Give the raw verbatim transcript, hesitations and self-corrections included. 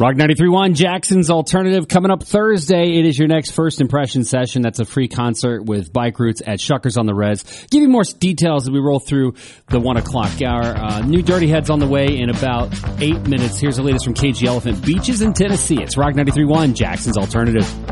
Rock ninety-three point one, Jackson's Alternative. Coming up Thursday, it is your next First Impression session. That's a free concert with Bike Roots at Shuckers on the Res. Give you more details as we roll through the one o'clock hour. Uh, new Dirty Heads on the way in about eight minutes. Here's the latest from Cage the Elephant. Beaches in Tennessee. It's Rock ninety-three point one, Jackson's Alternative.